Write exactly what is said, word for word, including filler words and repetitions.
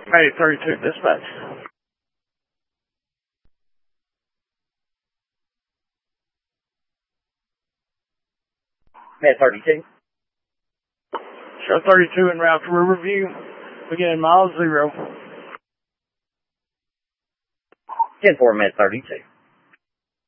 Hey, thirty-two, dispatch. Med thirty-two. Show thirty-two en route to Riverview. Beginning mile zero. ten four, Med thirty-two.